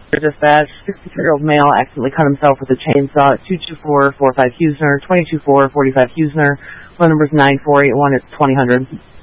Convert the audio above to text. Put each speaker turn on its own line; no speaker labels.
Dispatch, 63-year-old male accidentally cut himself with a chainsaw at 22445 Huesner, 22445 Huesner. Phone number is 9481 at 2000.